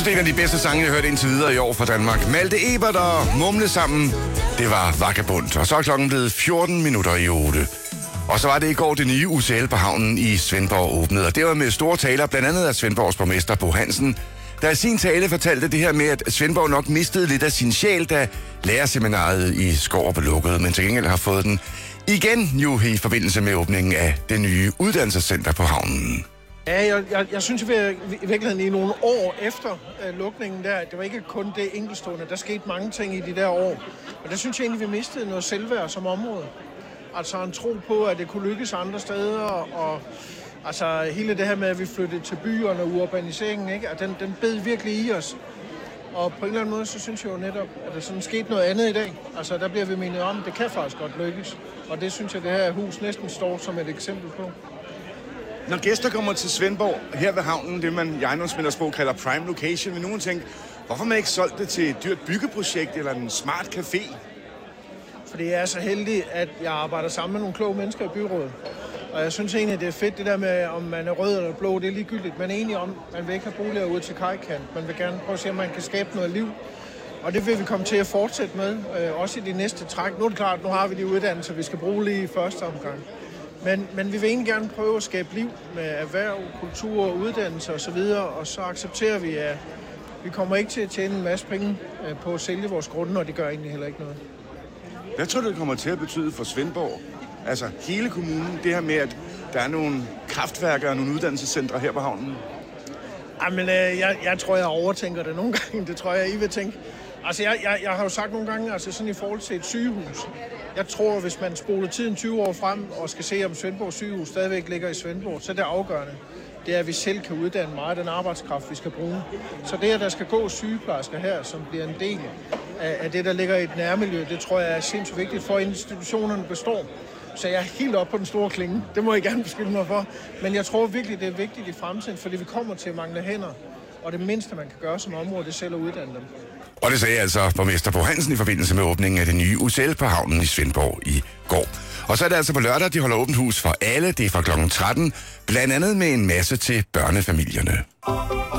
det er en af de bedste sange, jeg har hørt indtil videre i år fra Danmark. Malte Ebert og Mumle sammen, det var Vagabond. Og så er klokken blevet 14 minutter i 8. Og så var det i går det nye UCL på havnen i Svendborg åbnede. Og det var med store taler, blandt andet af Svendborgs borgmester Bo Hansen, der i sin tale fortalte det her med, at Svendborg nok mistede lidt af sin sjæl, da lærerseminaret i Skårup lukkede, men til gengæld har fået den igen nu i forbindelse med åbningen af det nye uddannelsescenter på havnen. Ja, jeg synes i virkeligheden i nogle år efter lukningen der, det var ikke kun det enkeltstående, der skete mange ting i de der år. Og der synes jeg egentlig, vi mistede noget selvværd som område. Altså en tro på, at det kunne lykkes andre steder, og altså hele det her med, at vi flyttede til byerne og urbaniseringen, ikke? At den bed virkelig i os. Og på en eller anden måde, så synes jeg jo netop, at der sådan skete noget andet i dag. Altså der bliver vi mindet om, at det kan faktisk godt lykkes. Og det synes jeg, det her hus næsten står som et eksempel på. Når gæster kommer til Svendborg, her ved havnen, det man i ejendomsmændersprog kalder prime location, vil nogen tænke, hvorfor man ikke solgt det til et dyrt byggeprojekt eller en smart café? Fordi jeg er så heldig, at jeg arbejder sammen med nogle kloge mennesker i byrådet. Og jeg synes egentlig, det er fedt, det der med, om man er rød eller blå, det er ligegyldigt. Man er enig om, man vil ikke have boliger ude til kajkant. Man vil gerne prøve at se, om man kan skabe noget liv. Og det vil vi komme til at fortsætte med, også i de næste træk. Nu er det klart, nu har vi de uddannelser, vi skal bruge lige i første omgang. Men vi vil egentlig gerne prøve at skabe liv med erhverv, kultur, uddannelse osv., og så accepterer vi, at vi kommer ikke til at tjene en masse penge på at sælge vores grunde, og det gør egentlig heller ikke noget. Hvad tror du, det kommer til at betyde for Svendborg? Altså hele kommunen, det her med, at der er nogle kraftværker og nogle uddannelsescentre her på havnen? Jamen, jeg tror, jeg overtænker det nogle gange. Det tror jeg, I vil tænke. Altså, jeg har jo sagt nogle gange, altså sådan i forhold til et sygehus. Jeg tror, hvis man spoler tiden 20 år frem og skal se, om Svendborg sygehus stadigvæk ligger i Svendborg, så er det afgørende. Det er, at vi selv kan uddanne meget af den arbejdskraft, vi skal bruge. Så det, at der skal gå sygeplejersker her, som bliver en del af det, der ligger i et nærmiljø, det tror jeg er sindssygt vigtigt for, at institutionerne består. Så jeg er helt oppe på den store klinge. Det må I gerne beskylde mig for. Men jeg tror virkelig, det er vigtigt i fremtiden, fordi vi kommer til at mangle hænder. Og det mindste, man kan gøre som område, det er selv at uddanne dem. Og det sagde altså borgmester Bo Hansen i forbindelse med åbningen af det nye UCL på havnen i Svendborg i går. Og så er det altså på lørdag, de holder åbent hus for alle. Det er fra kl. 13, blandt andet med en masse til børnefamilierne.